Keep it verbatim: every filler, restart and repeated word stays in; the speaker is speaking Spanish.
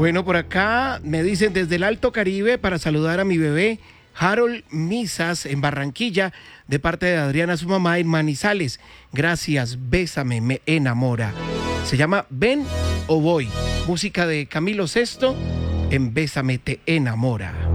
Bueno, por acá me dicen desde el Alto Caribe para saludar a mi bebé Harold Misas en Barranquilla, de parte de Adriana, su mamá, en Manizales. Gracias, bésame, me enamora. Se llama Ven o Voy, música de Camilo Sesto en Bésame, te enamora.